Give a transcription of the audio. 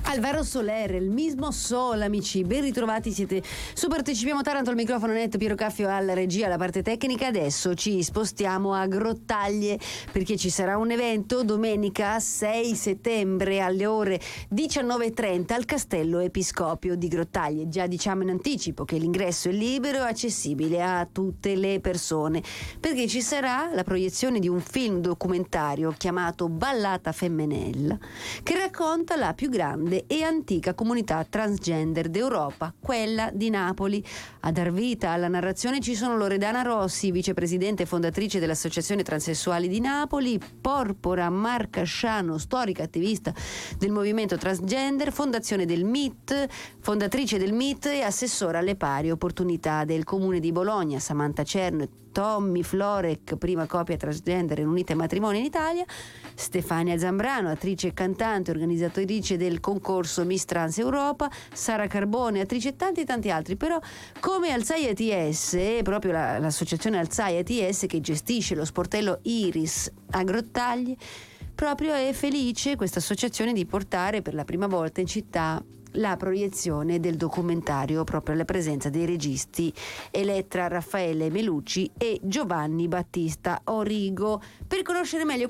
Alvaro Soler, il mismo Sol, amici, ben ritrovati, siete su Partecipiamo Taranto, al microfono netto, Piero Caffio alla regia, alla parte tecnica. Adesso ci spostiamo a Grottaglie perché ci sarà un evento domenica 6 settembre alle ore 19:30 al Castello Episcopio di Grottaglie. Già diciamo in anticipo che l'ingresso è libero e accessibile a tutte le persone, perché ci sarà la proiezione di un film documentario chiamato Ballata Femminelle, che racconta la più grande e antica comunità transgender d'Europa, quella di Napoli. A dar vita alla narrazione ci sono Loredana Rossi, vicepresidente e fondatrice dell'Associazione Transessuali di Napoli, Porpora Marcasciano, storica attivista del movimento transgender, fondatrice del MIT e assessora alle pari opportunità del Comune di Bologna, Samantha Cerno e Tommy Florek, prima coppia transgender in unite matrimonio in Italia, Stefania Zambrano, attrice e cantante, organizzatrice del concorso Miss Trans Europa, Sara Carbone, attrice e tanti altri. Però come Alzai ETS, proprio l'associazione Alzai ETS che gestisce lo sportello Iris a Grottaglie, proprio è felice questa associazione di portare per la prima volta in città la proiezione del documentario proprio alla presenza dei registi Elettra Raffaele Melucci e Giovanni Battista Origo. Per conoscere meglio